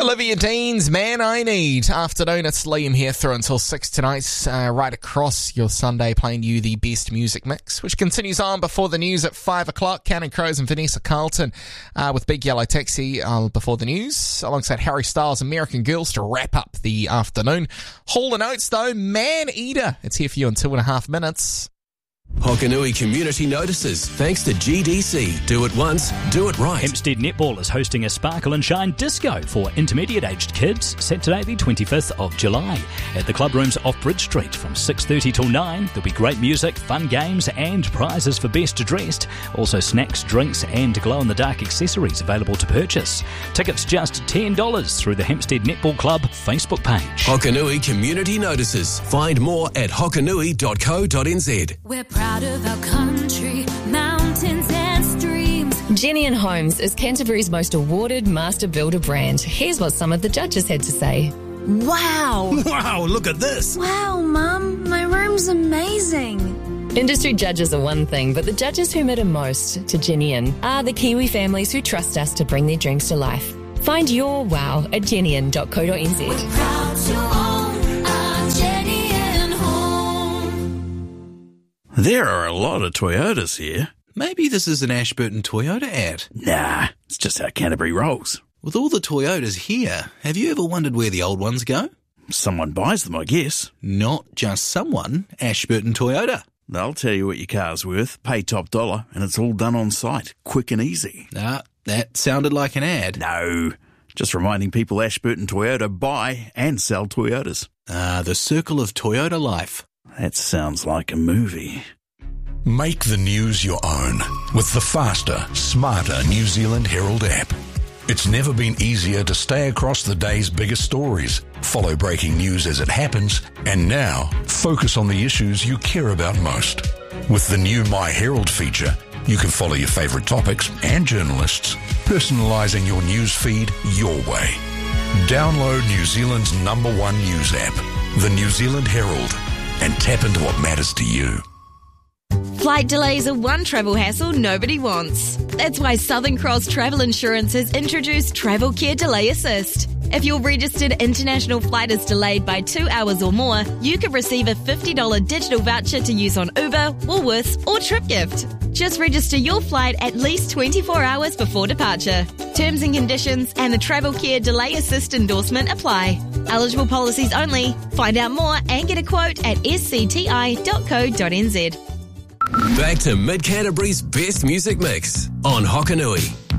Olivia Dean's Man I Need. Afternoon, it's Liam here through until 6 tonight. Right across your Sunday, playing you the best music mix, which continues on before the news at 5 o'clock. Counting Crows and Vanessa Carlton with Big Yellow Taxi before the news, alongside Harry Styles' American Girls to wrap up the afternoon. Hall & Oates, though, Man Eater. It's here for you in 2.5 minutes. Hokanui Community Notices, thanks to GDC. Do it once, do it right. Hempstead Netball is hosting a Sparkle and Shine disco for intermediate-aged kids, Saturday the 25th of July at the club rooms off Bridge Street from 6:30 till 9. There'll be great music, fun games and prizes for best dressed. Also snacks, drinks and glow-in-the-dark accessories available to purchase. Tickets just $10 through the Hempstead Netball Club Facebook page. Hokanui Community Notices. Find more at hokanui.co.nz. We're proud of our country, mountains and streams. Jenny & Homes is Canterbury's most awarded master builder brand. Here's what some of the judges had to say. Wow! Wow, look at this! Wow, Mum, my room's amazing. Industry judges are one thing, but the judges who matter most to Jenny are the Kiwi families who trust us to bring their dreams to life. Find your wow at jennyin.co.nz. We're proud to own our Jenny and Home. There are a lot of Toyotas here. Maybe this is an Ashburton Toyota ad. Nah, it's just how Canterbury rolls. With all the Toyotas here, have you ever wondered where the old ones go? Someone buys them, I guess. Not just someone, Ashburton Toyota. They'll tell you what your car's worth, pay top dollar, and it's all done on site, quick and easy. That sounded like an ad. No, just reminding people Ashburton Toyota buy and sell Toyotas. The circle of Toyota life. That sounds like a movie. Make the news your own with the faster, smarter New Zealand Herald app. It's never been easier to stay across the day's biggest stories, follow breaking news as it happens, and now focus on the issues you care about most. With the new My Herald feature, you can follow your favourite topics and journalists, personalising your news feed your way. Download New Zealand's #1 news app, the New Zealand Herald, and tap into what matters to you. Flight delays are one travel hassle nobody wants. That's why Southern Cross Travel Insurance has introduced Travel Care Delay Assist. If your registered international flight is delayed by 2 hours or more, you could receive a $50 digital voucher to use on Uber, Woolworths or TripGift. Just register your flight at least 24 hours before departure. Terms and conditions and the Travel Care Delay Assist endorsement apply. Eligible policies only. Find out more and get a quote at scti.co.nz. Back to Mid Canterbury's best music mix on Hokanui.